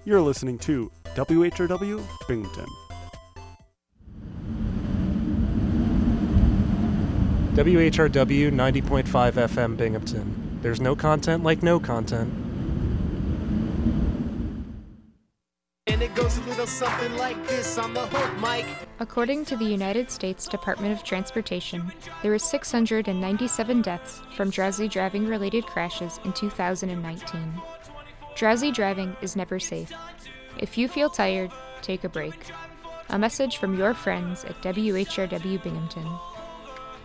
You're listening to WHRW Binghamton. WHRW 90.5 FM Binghamton. There's no content like no content. And it goes a little something like this on the hook, Mike. According to the United States Department of Transportation, there were 697 deaths from drowsy driving-related crashes in 2019. Drowsy driving is never safe. If you feel tired, take a break. A message from your friends at WHRW Binghamton.